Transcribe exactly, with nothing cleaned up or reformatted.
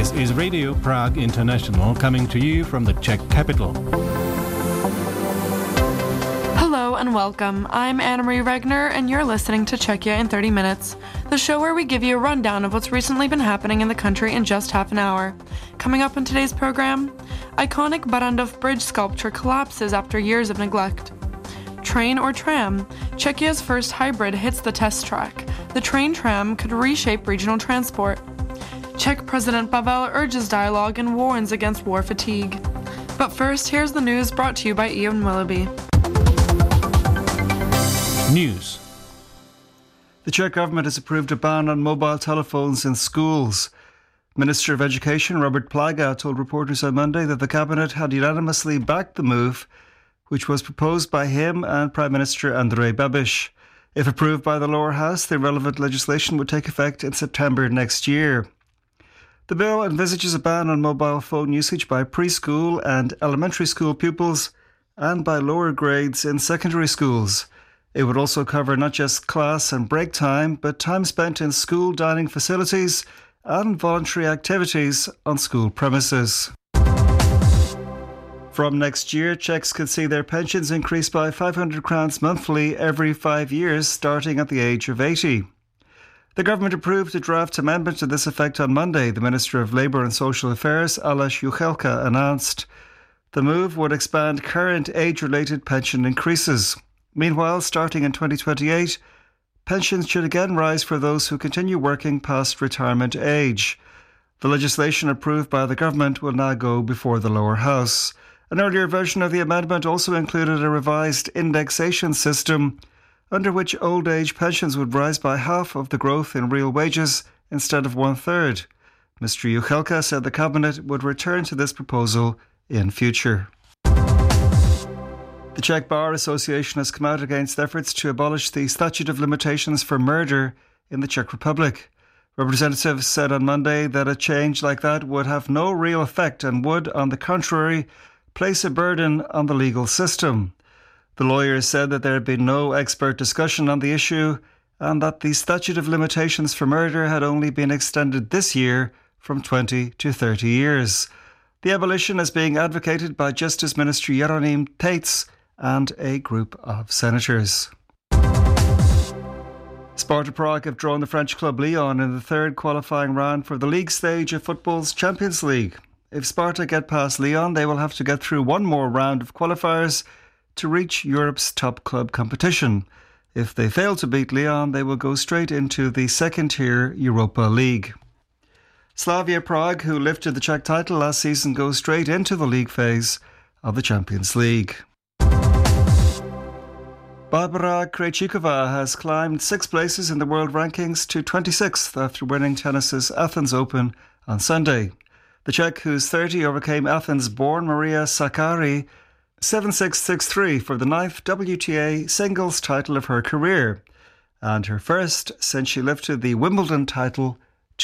This is Radio Prague International coming to you from the Czech capital. Hello and welcome. I'm Anna-Marie Regner and you're listening to Czechia in thirty minutes, the show where we give you a rundown of what's recently been happening in the country in just half an hour. Coming up in today's program, iconic Barrandov Bridge sculpture collapses after years of neglect. Train or tram? Czechia's first hybrid hits the test track. The train-tram could reshape regional transport. Czech President Pavel urges dialogue and warns against war fatigue. But first, here's the news brought to you by Ian Willoughby. News. The Czech government has approved a ban on mobile telephones in schools. Minister of Education Robert Plaga told reporters on Monday that the cabinet had unanimously backed the move, which was proposed by him and Prime Minister Andrej Babiš. If approved by the lower house, the relevant legislation would take effect in September next year. The bill envisages a ban on mobile phone usage by preschool and elementary school pupils and by lower grades in secondary schools. It would also cover not just class and break time, but time spent in school dining facilities and voluntary activities on school premises. From next year, Czechs can see their pensions increase by five hundred crowns monthly every five years, starting at the age of eighty. The government approved a draft amendment to this effect on Monday, the Minister of Labour and Social Affairs, Aleš Juchelka, announced. The move would expand current age-related pension increases. Meanwhile, starting in twenty twenty-eight, pensions should again rise for those who continue working past retirement age. The legislation approved by the government will now go before the lower house. An earlier version of the amendment also included a revised indexation system under which old age pensions would rise by half of the growth in real wages instead of one-third. Mister Juchelka said the cabinet would return to this proposal in future. The Czech Bar Association has come out against efforts to abolish the statute of limitations for murder in the Czech Republic. Representatives said on Monday that a change like that would have no real effect and would, on the contrary, place a burden on the legal system. The lawyers said that there had been no expert discussion on the issue and that the statute of limitations for murder had only been extended this year from twenty to thirty years. The abolition is being advocated by Justice Minister Jeronim Tejc and a group of senators. Sparta Prague have drawn the French club Lyon in the third qualifying round for the league stage of football's Champions League. If Sparta get past Lyon, they will have to get through one more round of qualifiers to reach Europe's top club competition. If they fail to beat Lyon, they will go straight into the second-tier Europa League. Slavia Prague, who lifted the Czech title last season, go straight into the league phase of the Champions League. Barbara Krejcikova has climbed six places in the world rankings to twenty-sixth after winning tennis's Athens Open on Sunday. The Czech, who's thirty, overcame Athens-born Maria Sakkari seven six, six three for the ninth W T A singles title of her career, and her first since she lifted the Wimbledon title